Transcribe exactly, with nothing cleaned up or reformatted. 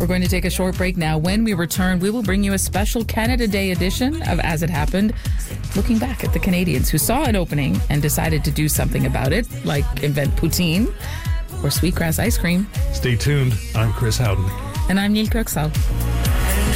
We're going to take a short break now. When we return, we will bring you a special Canada Day edition of As It Happened, looking back at the Canadians who saw an opening and decided to do something about it, like invent poutine or sweetgrass ice cream. Stay tuned. I'm Chris Howden. And I'm Neil Kirksall.